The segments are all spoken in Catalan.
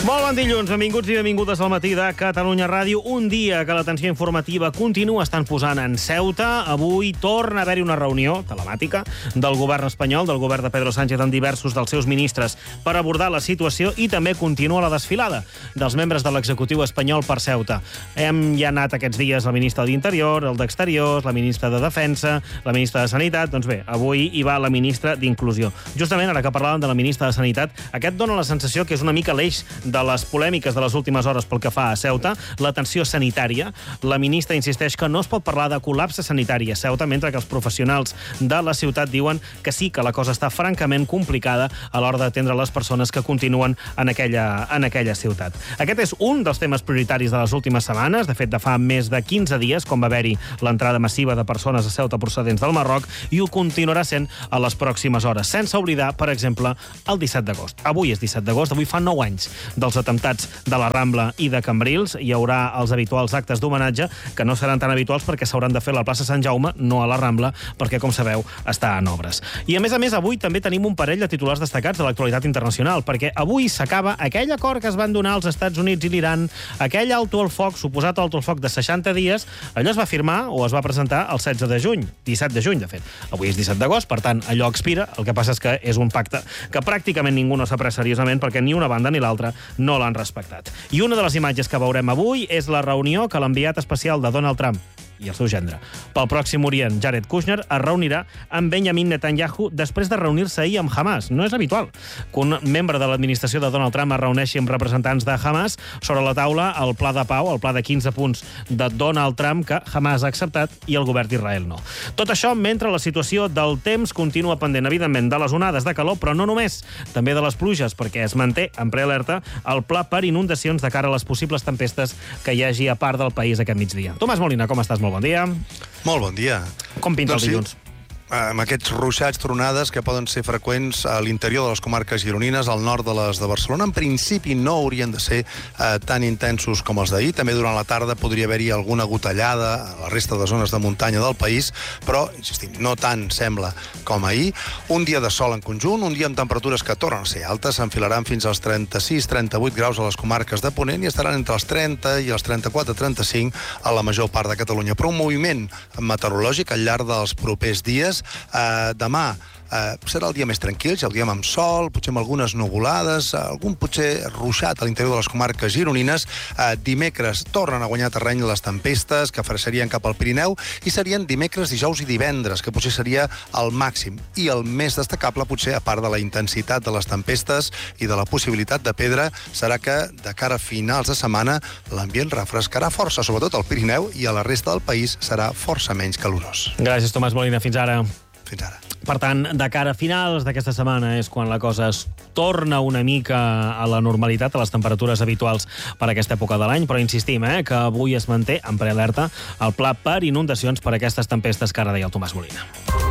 Molt bon dilluns, benvinguts i benvingudes al matí de Catalunya Ràdio. Un dia que l'atenció informativa continua estant posant en Ceuta. Avui torna a haver-hi una reunió telemàtica del govern espanyol, del govern de Pedro Sánchez amb diversos dels seus ministres per abordar la situació i també continua la desfilada dels membres de l'executiu espanyol per Ceuta. Hem ja anat aquests dies el ministre d'Interior, el d'Exteriors, la ministra de Defensa, la ministra de Sanitat. Doncs bé, avui hi va la ministra d'Inclusió. Justament ara que parlàvem de la ministra de Sanitat, aquest dona la sensació que és una mica l'eix de les polèmiques de les últimes hores pel que fa a Ceuta, l'atenció sanitària. La ministra insisteix que no es pot parlar de col·lapse sanitari a Ceuta, mentre que els professionals de la ciutat diuen que sí, que la cosa està francament complicada a l'hora d'atendre les persones que continuen en aquella ciutat. Aquest és un dels temes prioritaris de les últimes setmanes, de fet, de fa més de 15 dies, quan va haver-hi l'entrada massiva de persones a Ceuta procedents del Marroc, i ho continuarà sent a les pròximes hores, sense oblidar, per exemple, el 17 d'agost. Avui és 17 d'agost, avui fa 9 anys dels atemptats de la Rambla i de Cambrils. Hi haurà els habituals actes d'homenatge, que no seran tan habituals perquè s'hauran de fer a la plaça Sant Jaume, no a la Rambla, perquè, com sabeu, està en obres. I, a més, avui també tenim un parell de titulars destacats de l'actualitat internacional, perquè avui s'acaba aquell acord que es van donar als Estats Units i l'Iran, aquell alto al foc, suposat alto al foc de 60 dies, allò es va firmar o es va presentar el 16 de juny, 17 de juny, de fet. Avui és 17 d'agost, per tant, allò expira. El que passa és que és un pacte que pràcticament ningú no s'ha pres seriosament perquè ni una banda ni l'altra no l'han respectat. I una de les imatges que veurem avui és la reunió que l'enviat especial de Donald Trump i el seu gendre pel Pròxim Orient, Jared Kushner, es reunirà amb Benjamin Netanyahu després de reunir-se ahir amb Hamas. No és habitual que un membre de l'administració de Donald Trump es reuneixi amb representants de Hamas. Sobre la taula, el pla de pau, el pla de 15 punts de Donald Trump, que Hamas ha acceptat i el govern d'Israel no. Tot això mentre la situació del temps continua pendent, evidentment, de les onades de calor, però no només, també de les pluges, perquè es manté en prealerta el pla per inundacions de cara a les possibles tempestes que hi hagi a part del país aquest migdia. Tomàs Molina, com estàs? Molt bon dia. Molt bon dia. Com pinta el dilluns? Amb aquests ruixats, tronades que poden ser freqüents a l'interior de les comarques gironines, al nord de les de Barcelona. En principi no haurien de ser tan intensos com els d'ahir. També durant la tarda podria haver-hi alguna gotellada a la resta de zones de muntanya del país, però, insistim, no tant sembla com ahir. Un dia de sol en conjunt, un dia amb temperatures que tornen a ser altes, s'enfilaran fins als 36-38 graus a les comarques de Ponent i estaran entre els 30 i els 34-35 a la major part de Catalunya. Però un moviment meteorològic al llarg dels propers dies. Demà serà el dia més tranquil, ja el diem amb sol, potser amb algunes nuvolades, algun potser ruixat a l'interior de les comarques gironines. Dimecres tornen a guanyar terreny les tempestes que fareixerien cap al Pirineu i serien dimecres, dijous i divendres, que potser seria el màxim. I el més destacable, potser, a part de la intensitat de les tempestes i de la possibilitat de pedra, serà que de cara a finals de setmana l'ambient refrescarà força, sobretot al Pirineu, i a la resta del país serà força menys calorós. Gràcies, Tomàs Molina. Fins ara. Fins ara. Per tant, de cara a finals d'aquesta setmana és quan la cosa es torna una mica a la normalitat, a les temperatures habituals per aquesta època de l'any, però insistim que avui es manté en prealerta el pla per inundacions per aquestes tempestes que ara deia el Tomàs Molina.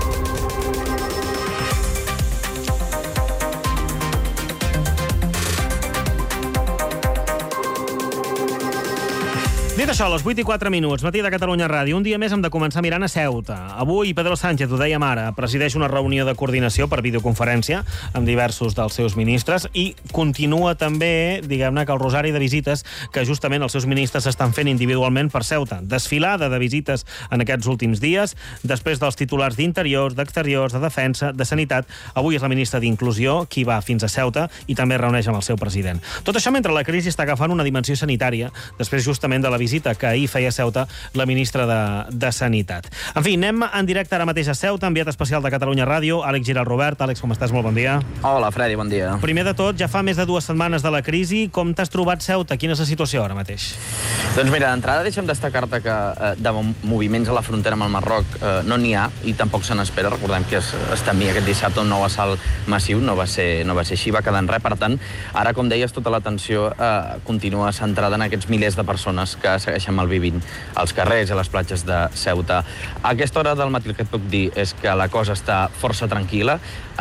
Dit això, a les 8:04, matí de Catalunya Ràdio. Un dia més hem de començar mirant a Ceuta. Avui Pedro Sánchez, ho dèiem ara, presideix una reunió de coordinació per videoconferència amb diversos dels seus ministres i continua també, diguem-ne, que el rosari de visites que justament els seus ministres estan fent individualment per Ceuta. Desfilada de visites en aquests últims dies, després dels titulars d'Interiors, d'Exteriors, de Defensa, de Sanitat. Avui és la ministra d'Inclusió qui va fins a Ceuta i també es reuneix amb el seu president. Tot això mentre la crisi està agafant una dimensió sanitària, després justament de la visita que ahir feia a Ceuta la ministra de Sanitat. En fi, anem en directe ara mateix a Ceuta, enviat especial de Catalunya Ràdio, Àlex Giralt Robert. Àlex, com estàs? Molt bon dia. Hola, Fredi, bon dia. Primer de tot, ja fa més de 2 setmanes de la crisi. Com t'has trobat Ceuta? Quina és la situació ara mateix? Doncs mira, d'entrada deixa'm destacar-te que de moviments a la frontera amb el Marroc no n'hi ha i tampoc se n'espera. Recordem que es temia aquest dissabte un nou assalt massiu, no va ser així, va quedar en res. Per tant, ara, com deies, tota l'atenció continua centrada en aquests milers de persones que encara segueixen malvivint als carrers i a les platges de Ceuta. A aquesta hora del matí el que et puc dir és que la cosa està força tranquil·la.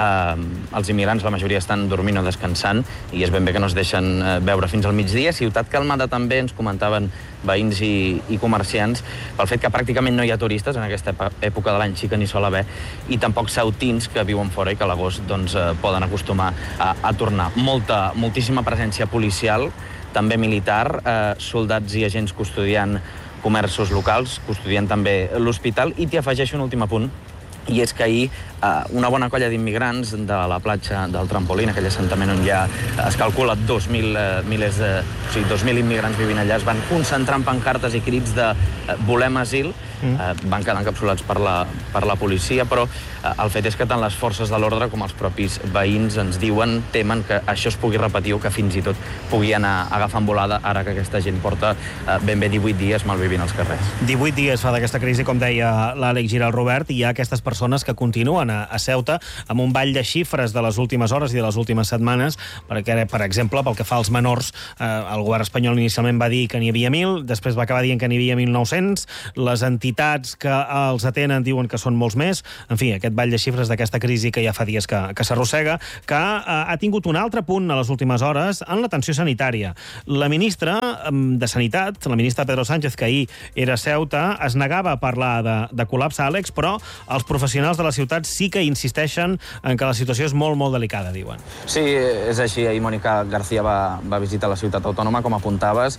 Els immigrants, la majoria, estan dormint o descansant i és ben bé que no es deixen veure fins al migdia. Ciutat calmada també, ens comentaven veïns i comerciants, pel fet que pràcticament no hi ha turistes en aquesta època de l'any, sí que n'hi sol haver, i tampoc ceutins que viuen fora i que a l'agost poden acostumar a tornar. Moltíssima presència policial, també militar, soldats i agents custodiant comerços locals, custodiant també l'hospital, i t'hi afegeixo un últim apunt, i és que ahir una bona colla d'immigrants de la platja del Trampolín, aquell assentament on ja es calcula 2.000 immigrants vivint allà, es van concentrar en pancartes i crits de volem asil, van quedar encapsulats per la policia, però el fet és que tant les forces de l'ordre com els propis veïns ens diuen, temen que això es pugui repetir o que fins i tot pugui anar agafant volada ara que aquesta gent porta ben bé 18 dies malvivint als carrers. 18 dies fa d'aquesta crisi, com deia l'Àlex Giralt Robert, i hi ha aquestes persones que continuen a Ceuta amb un ball de xifres de les últimes hores i de les últimes setmanes, perquè, per exemple, pel que fa als menors, el govern espanyol inicialment va dir que n'hi havia 1.000, després va acabar dient que n'hi havia 1.900, les entitats que els atenen diuen que són molts més, en fi, aquest ball de xifres d'aquesta crisi que ja fa dies que s'arrossega, que ha tingut un altre punt a les últimes hores en l'atenció sanitària. La ministra de Sanitat, la ministra Pedro Sánchez, que ahir era a Ceuta, es negava a parlar de col·lapse, Àlex, però els professionals de la ciutat sí que insisteixen en que la situació és molt, molt delicada, diuen. Sí, és així. Ahir Mónica García va visitar la ciutat autònoma, com apuntaves,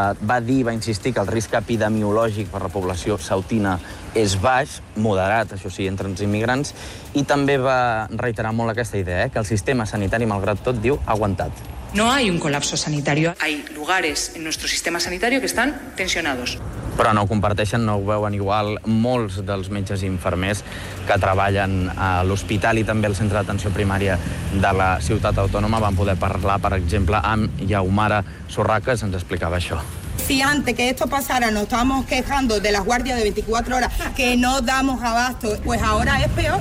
va insistir que el risc epidemiològic per la població ceutina és baix, moderat, això sí, entre els immigrants, i també va reiterar molt aquesta idea, que el sistema sanitari, malgrat tot, diu, ha aguantat. No hay un colapso sanitario. Hay lugares en nuestro sistema sanitario que están tensionados. Però no ho comparteixen, no ho veuen igual molts dels metges i infermers que treballen a l'hospital i també al centre d'atenció primària de la ciutat autònoma. Van poder parlar, per exemple, amb Yaumara Sorracas, ens explicava això. Si antes que esto pasara nos estábamos quejando de las guardias de 24 horas que no damos abasto, pues ahora es peor.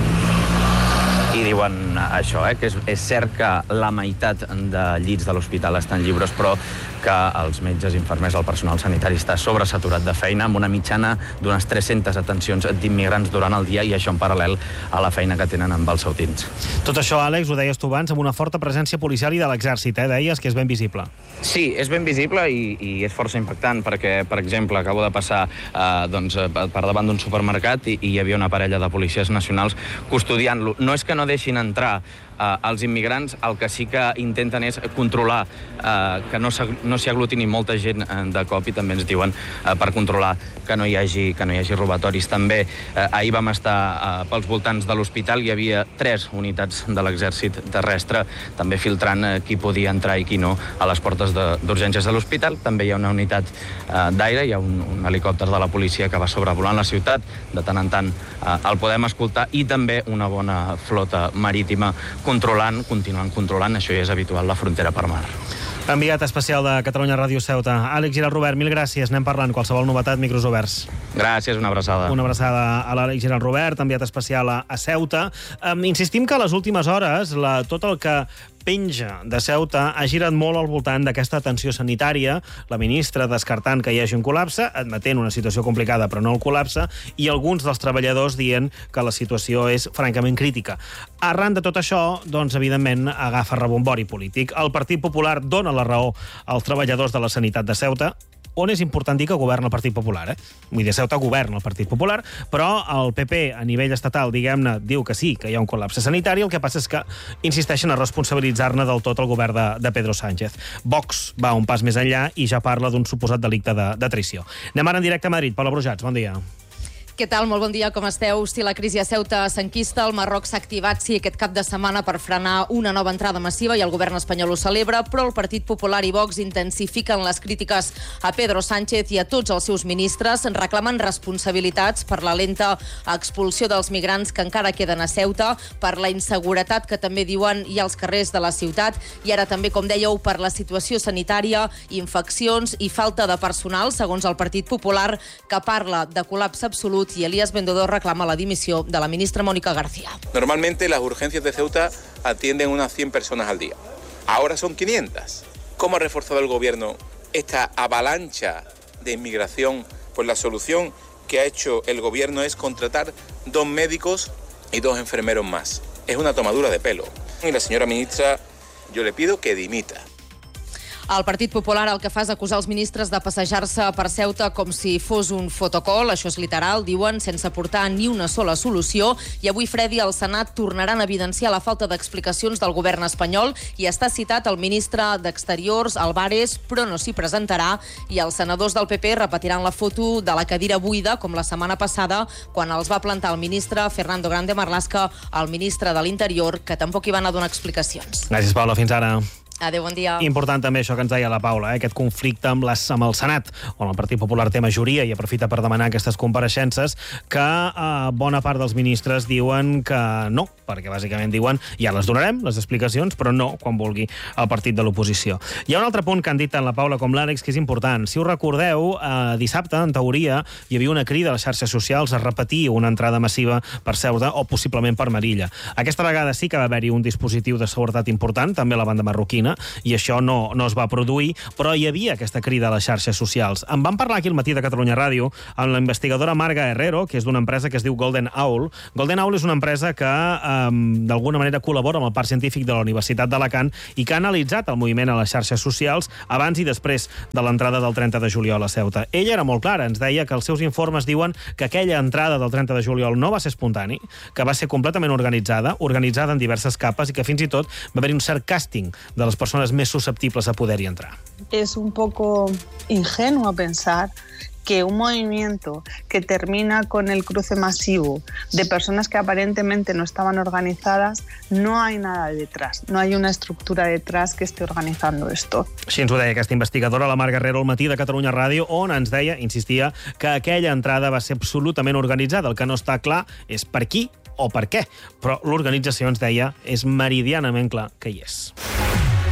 I diuen això, que és cert que la meitat de llits de l'hospital estan lliures, però que els metges, infermers, el personal sanitari està sobresaturat de feina, amb una mitjana d'unes 300 atencions d'immigrants durant el dia, i això en paral·lel a la feina que tenen amb els ceutins. Tot això, Àlex, ho deies tu abans, amb una forta presència policial i de l'exèrcit, deies que és ben visible. Sí, és ben visible i és força impactant, perquè, per exemple, acabo de passar per davant d'un supermercat i hi havia una parella de policies nacionals custodiant-lo. No és que no deixin entrar els immigrants, el que sí que intenten és controlar que no s'hi aglutini molta gent de cop, i també ens diuen per controlar que no hi hagi robatoris. També ahir vam estar pels voltants de l'hospital, hi havia 3 unitats de l'exèrcit terrestre també filtrant qui podia entrar i qui no a les portes d'urgències de l'hospital. També hi ha una unitat d'aire, hi ha un helicòpter de la policia que va sobrevolant la ciutat, de tant en tant el podem escoltar, i també una bona flota marítima continuant controlant, això ja és habitual, la frontera per mar. Enviat especial de Catalunya Ràdio Ceuta. Àlex Giralt Robert, mil gràcies. Anem parlant. Qualsevol novetat, micros oberts. Gràcies, una abraçada. Una abraçada a l'Àlex Giralt Robert, enviat especial a Ceuta. Insistim que a les últimes hores tot el que penja de Ceuta ha girat molt al voltant d'aquesta atenció sanitària, la ministra descartant que hi hagi un col·lapse, admetent una situació complicada però no el col·lapse, i alguns dels treballadors dient que la situació és francament crítica. Arran de tot això, doncs, evidentment, agafa rebombori polític. El Partit Popular dona la raó als treballadors de la sanitat de Ceuta, on és important dir que governa el Partit Popular. Vull dir, Ceuta governa el Partit Popular, però el PP, a nivell estatal, diguem-ne, diu que sí, que hi ha un col·lapse sanitari. El que passa és que insisteixen a responsabilitzar-ne del tot el govern de Pedro Sánchez. Vox va un pas més enllà i ja parla d'un suposat delicte de traïció. Anem ara en directe a Madrid. Paula Brujats, bon dia. Què tal? Molt bon dia, com esteu? Si la crisi a Ceuta s'enquista, el Marroc s'ha activat, sí, aquest cap de setmana per frenar una nova entrada massiva i el govern espanyol ho celebra, però el Partit Popular i Vox intensifiquen les crítiques a Pedro Sánchez i a tots els seus ministres, reclamen responsabilitats per la lenta expulsió dels migrants que encara queden a Ceuta, per la inseguretat que també diuen hi ha als carrers de la ciutat, i ara també, com dèieu, per la situació sanitària, infeccions i falta de personal, segons el Partit Popular, que parla de col·lapse absolut, y Elías Bendodo reclama la dimisión de la ministra Mónica García. Normalmente las urgencias de Ceuta atienden unas 100 personas al día. Ahora son 500. ¿Cómo ha reforzado el gobierno esta avalancha de inmigración, pues la solución que ha hecho el gobierno es contratar 2 médicos y 2 enfermeros más. Es una tomadura de pelo. Y la señora ministra, yo le pido que dimita. El Partit Popular el que fa és acusar els ministres de passejar-se per Ceuta com si fos un fotocol, això és literal, diuen, sense portar ni una sola solució, i avui Fredi i el Senat tornaran a evidenciar la falta d'explicacions del govern espanyol i està citat el ministre d'Exteriors, Álvarez, però no s'hi presentarà, i els senadors del PP repetiran la foto de la cadira buida, com la setmana passada, quan els va plantar el ministre Fernando Grande Marlaska, el ministre de l'Interior, que tampoc hi van a donar explicacions. Gràcies, Paula. Fins ara. Adéu, bon dia. Important també això que ens deia la Paula, aquest conflicte amb el Senat, on el Partit Popular té majoria i aprofita per demanar aquestes compareixences, que bona part dels ministres diuen que no, perquè bàsicament diuen ja les donarem, les explicacions, però no quan vulgui el partit de l'oposició. Hi ha un altre punt que han dit tant la Paula com l'Àlex que és important. Si us recordeu, dissabte, en teoria, hi havia una crida a les xarxes socials a repetir una entrada massiva per Ceuta o possiblement per Melilla. Aquesta vegada sí que va haver-hi un dispositiu de seguretat important, també a la banda marroquina, i això no es va produir, però hi havia aquesta crida a les xarxes socials. En vam parlar aquí al matí de Catalunya Ràdio amb la investigadora Marga Herrero, que és d'una empresa que es diu Golden Owl. Golden Owl és una empresa que d'alguna manera col·labora amb el Parc Científic de la Universitat d'Alacant i que ha analitzat el moviment a les xarxes socials abans i després de l'entrada del 30 de juliol a Ceuta. Ella era molt clara, ens deia que els seus informes diuen que aquella entrada del 30 de juliol no va ser espontani, que va ser completament organitzada en diverses capes i que fins i tot va haver-hi un cert càsting de les persones més susceptibles a poder-hi entrar. Es un poco ingenuo pensar que un movimiento que termina con el cruce masivo de personas que aparentemente no estaban organizadas, no hay nada detrás, no hay una estructura detrás que esté organizando esto. Així ens ho deia aquesta investigadora, la Marga Herrero, al matí de Catalunya Ràdio, on ens deia, insistia, que aquella entrada va ser absolutament organitzada. El que no està clar és per qui o per què, però l'organització, ens deia, és meridianament clar que hi és.